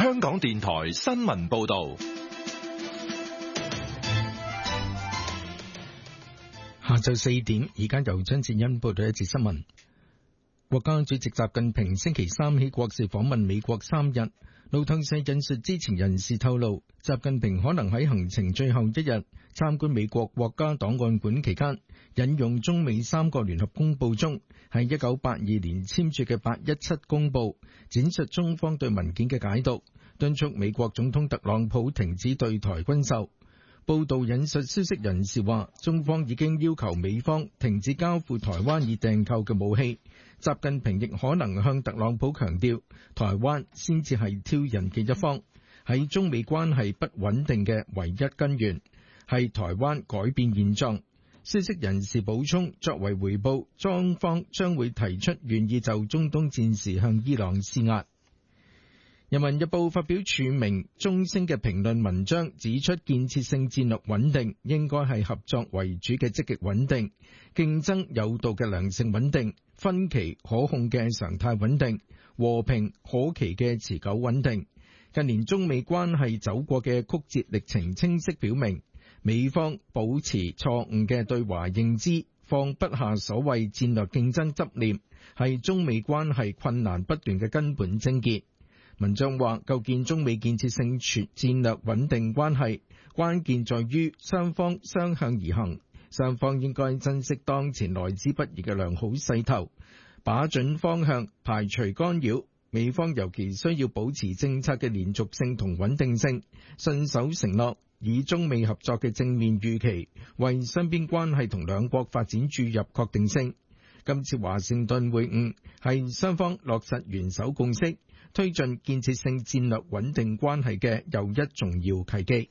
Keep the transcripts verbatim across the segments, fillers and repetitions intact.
香港電台新聞報道。 下晝四點，而家由張志欣報道一節新聞。國家主席習近平星期三起國事訪問美國三日。路透社引述知情人士透露，習近平可能喺行程最後一日參觀美國國家檔案館期間，引用中美三個聯合公報中喺一九八二年簽署嘅八一七公報，展述中方對文件嘅解讀，敦促美國總統特朗普停止對台軍售。報道引述消息人士話，中方已經要求美方停止交付台灣已訂購嘅武器。習近平亦可能向特朗普強調，台灣先至係挑釁嘅一方，喺中美關係不穩定嘅唯一根源，係台灣改變現狀。消息人士補充，作為回報，中方將會提出願意就中東戰事向伊朗施壓。人民日報發表署名中聲嘅評論文章，指出建設性戰略穩定應該係合作為主嘅積極穩定，競爭有道嘅良性穩定，分歧可控嘅常態穩定，和平可期嘅持久穩定。近年中美關係走過嘅曲折歷程清晰表明，美方保持錯誤嘅對華認知，放不下所謂戰略競爭執念，係中美關係困難不斷嘅根本症結。文章話，構建中美建設性全戰略穩定關係，關鍵在於雙方相向而行，雙方應該珍惜當前來之不易嘅良好勢頭，把準方向，排除干擾。美方尤其需要保持政策嘅連續性同穩定性，信守承諾，以中美合作嘅正面預期，為雙邊關係同兩國發展注入確定性。今次華盛頓會晤係雙方落實元首共識，推進建設性戰略穩定關係嘅又一重要契機。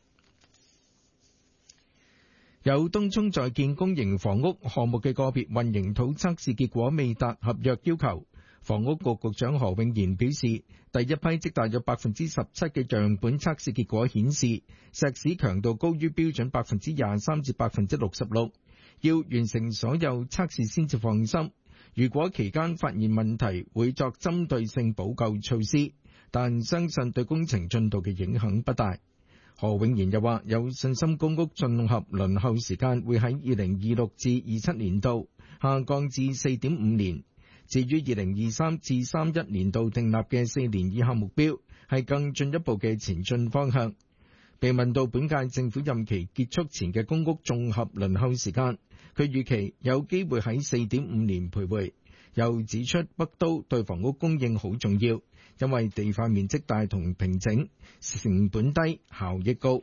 有東涌在建公營房屋項目嘅個別混凝土測試結果未達合約要求，房屋局局長何永賢表示，第一批即大約百分之十七嘅樣本測試結果顯示，石屎強度高於標準百分之廿三至百分之六十六，要完成所有測試先至放心。如果期間發現問題，會作針對性補救措施，但相信對工程進度嘅影響不大。何永賢又話，有信心公屋綜合輪候時間會喺二零二六至二七年度下降至四點五年。至於二零二三至三一年度訂立嘅四年以下目標，係更進一步嘅前進方向。被問到本屆政府任期結束前嘅公屋綜合輪候時間，佢預期有機會喺四點五年徘徊，又指出北都對房屋供應好重要，因為地塊面積大同平整，成本低，效益高。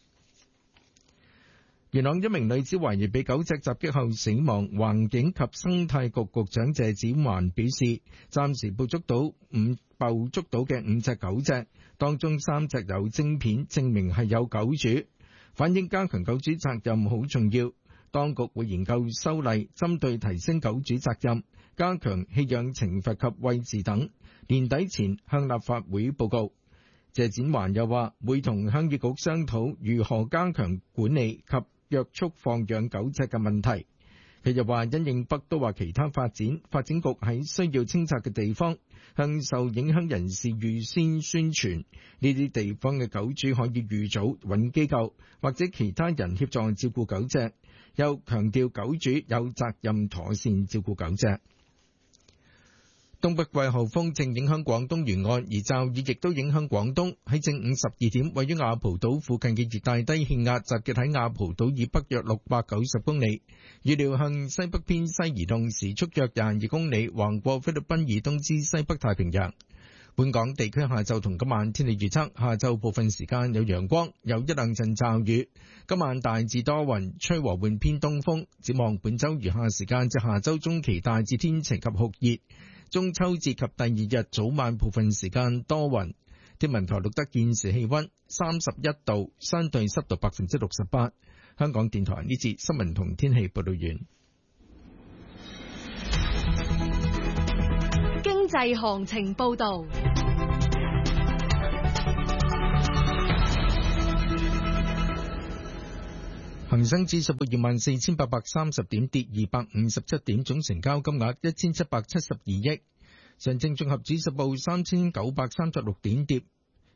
元朗一名女子懷疑被狗隻襲擊後死亡，環境及生態局局長謝展寰表示，暫時捕捉到五捕捉到嘅五隻狗隻，當中三隻有晶片，證明係有狗主，反映加強狗主責任好重要。當局會研究修例，針對提升狗主責任，加強棄養懲罰及餵飼等，年底前向立法會報告。謝展寰又話，會同鄉議局商討如何加強管理及約束放養狗隻嘅問題。佢又話，因應北都或其他發展，發展局喺需要清拆嘅地方，向受影響人士預先宣傳，呢啲地方嘅狗主可以預早揾機構或者其他人協助照顧狗隻。又強調狗主有責任妥善照顧狗隻。東北季候風正影響廣東沿岸，而驟雨亦都影響廣東。喺正午十二點，位於亞蒲島附近嘅熱帶低氣壓集結喺亞蒲島以北約六百九十公里，預料向西北偏西移動，時速約廿二公里，橫過菲律賓以東至西北太平洋。本港地區下晝同今晚天氣預測，下晝部分時間有陽光，有一兩陣驟雨。今晚大致多雲，吹和緩偏東風。展望本週餘下時間至下週中期大致天晴及酷熱。中秋節及第二日早晚部分時間多雲。天文台錄得現時氣溫三十一度，相對濕度百分之六十八。香港電台呢節新聞同天氣報道完。 經濟行情報道。 恒生指數報二萬四千八百三十點，跌二百五十七點，總成交金額一千七百七十二億。上證綜合指數報三千九百三十六點，跌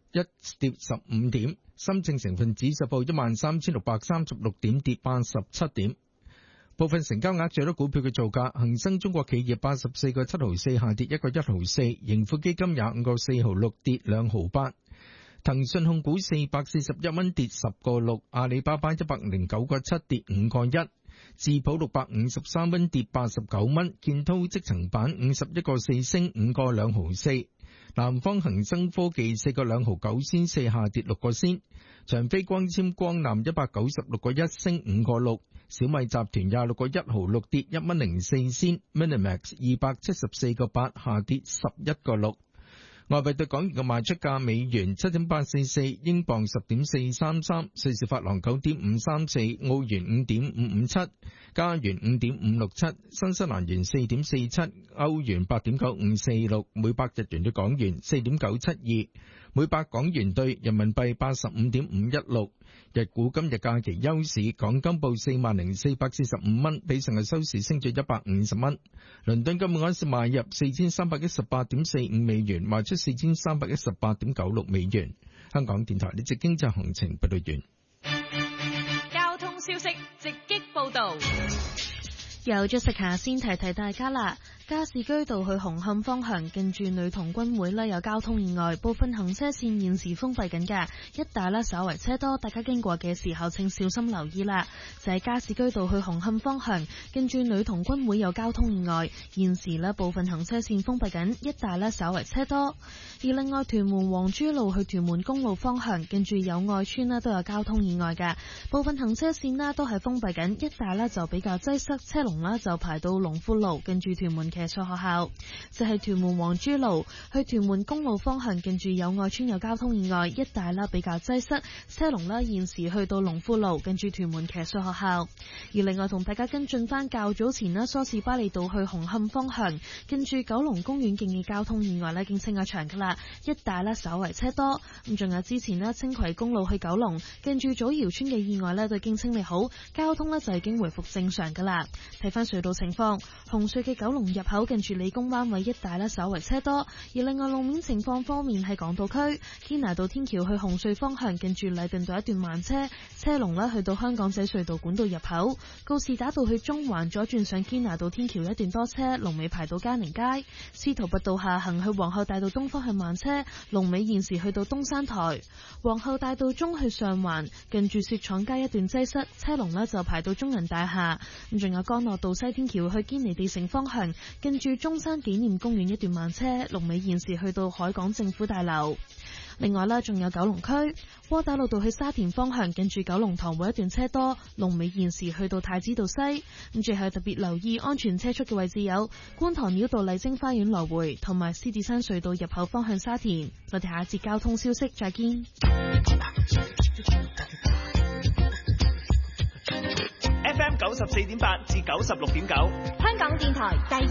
一跌十五點。深證成分指數報一萬三千六百三十六點，跌八十七點。部分成交額最多股票嘅造價：恒生中國企業八十四個七毫四下跌一個一毫四，盈富基金廿五個四毫六跌兩毫八，騰訊控股四百四十一蚊跌十個六，阿里巴巴一百零九個七跌五個一，智普六百五十三蚊跌八十九蚊，建滔積層板五十一個四升五個兩毫四，南方恒生科技四個兩毫九仙四下跌六個仙，長飛光纖光纜一百九十六個一升五個六，小米集團廿六個一毫六跌一蚊零四仙 ，Minimax 二百七十四個八下跌十一個六。外幣對港元嘅賣出價：美元七點八四四，英鎊十點四三三，瑞士法郎九點五三四，澳元五點五五七，加元五點五六七，新西蘭元四點四七，歐元八點九五四六，每百日元對港元四點九七二，每百港元對人民幣八十五點五一六。日股今日假期休市，港金報四萬零四百四十五蚊，比上日收市升咗一百五十蚊。倫敦金每盎司買入四千三百一十八點四五美元，賣出四千三百一十八點九六美元。香港電台呢節經濟行情報道完。 交通消息直擊報道。 有咗食下先提提大家啦。加士居道去紅磡方向，近住女童軍會呢有交通意外，部分行車線現時封閉緊嘅，一帶呢稍為車多，大家經過嘅時候請小心留意啦。就係加士居道去紅磡方向，近住女童軍會有交通意外，現時呢部分行車線封閉緊，一帶呢稍為車多。而另外屯門黃珠路去屯門公路方向，近住友愛村呢都有交通意外嘅，部分行車線呢都係封閉緊，一帶呢就比較擠塞，車龍呢就排到龍富路，近住屯門騎術學校。就係屯門黃珠路去屯門公路方向，近住友愛村有交通意外，一帶啦比較擠塞，車龍啦現時去到龍富路，近住屯門騎術學校。而另外同大家跟進翻較早前啦，梳士巴利道去紅磡方向，近住九龍公園徑嘅交通意外咧，已經清咗場噶啦，一帶咧稍為車多。咁仲有之前咧青葵公路去九龍，近住祖堯村嘅意外咧都已經清理好，交通咧就已經回復正常噶啦。睇翻隧道情況，紅隧嘅九龍入口近住理工灣位一帶咧稍為車多，而另外路面情況方面喺港島區堅拿道天橋去紅隧方向，近住禮頓道一段慢車，車龍咧去到香港仔隧道管道入口，告士打道去中環左轉上堅拿道天橋一段多車，龍尾排到嘉寧街，司徒拔道下行去皇后大道東方向慢車，龍尾現時去到東山台，皇后大道中去上環近住雪廠街一段擠塞，車龍咧就排到中銀大廈。咁仲有干諾道西天橋去堅尼地城方向，近住中山紀念公園一段慢車，龍尾現時去到海港政府大樓。另外啦，仲有九龍區窩打老道去沙田方向，近住九龍塘會一段車多，龍尾現時去到太子道西。咁最後特別留意安全車速嘅位置有觀塘繞道麗晶花園來回，同埋獅子山隧道入口方向沙田。我哋下一節交通消息再見。 F M 九十四點八至九十六點九， 香港電台第